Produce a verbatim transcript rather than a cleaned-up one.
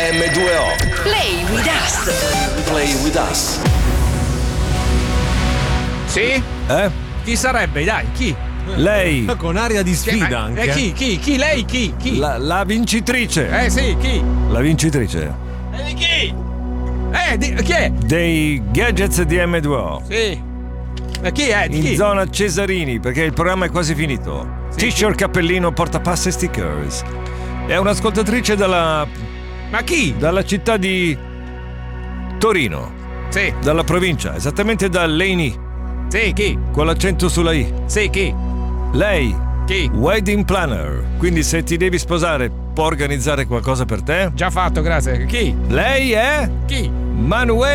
emme due o. Play with us. Play with us. Sì? Eh? Chi sarebbe? Dai, chi? Lei. Con aria di sfida Che- ma- anche. Eh, chi? Chi? Chi? Lei? Chi? Chi? La, la vincitrice. Eh sì, chi? La vincitrice. E di chi? Eh, di, chi è? Dei gadgets di emme due o. Sì. E chi è? Di In chi? zona Cesarini, perché il programma è quasi finito. Sì, T-shirt, cappellino, portapasse e stickers. È un'ascoltatrice dalla. Ma chi? dalla città di Torino. Sì. Dalla provincia, esattamente da Leni, Sì, chi? con l'accento sulla I. Sì, chi? Lei. Chi? Wedding planner. Quindi se ti devi sposare, può organizzare qualcosa per te? Già fatto, grazie. Chi? Lei è Chi? Manuela.